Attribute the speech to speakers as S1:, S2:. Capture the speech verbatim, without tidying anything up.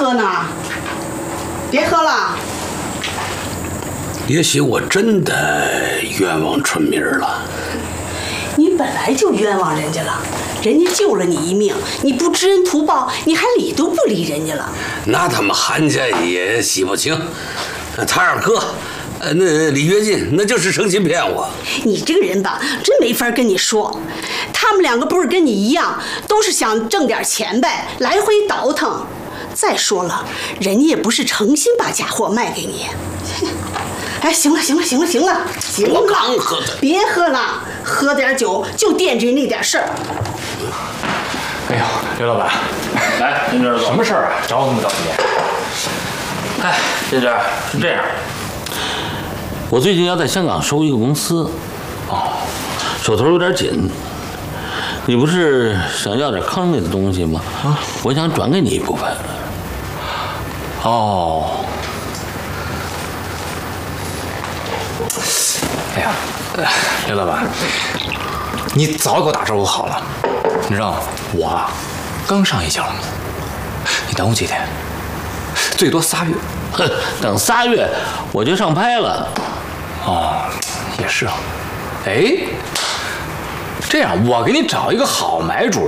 S1: 喝呢，别喝了。
S2: 也许我真的冤枉春明了。
S1: 你本来就冤枉人家了，人家救了你一命，你不知恩图报，你还理都不理人家了。
S2: 那他们韩家也洗不清，他二哥，呃，那李跃进那就是诚心骗我。
S1: 你这个人吧，真没法跟你说。他们两个不是跟你一样，都是想挣点钱呗，来回倒腾。再说了，人家也不是诚心把假货卖给你。哎，行了行了行了行了行了，
S2: 我刚喝的，
S1: 别喝了，喝点酒就惦记那点事儿。
S3: 哎呦，刘老板，
S4: 来，金娟，
S3: 什么事儿啊？找我这么着急？
S4: 哎，金娟是这样，我最近要在香港收一个公司，哦，手头有点紧。你不是想要点康内的东西吗？啊，我想转给你一部分。
S3: 哦。哎呀，刘老板，你早给我打招呼好了。你知道吗？我啊，刚上一项目，你等我几天，最多仨月。
S4: 哼，等仨月我就上拍了。
S3: 哦，也是啊。哎，这样我给你找一个好买主。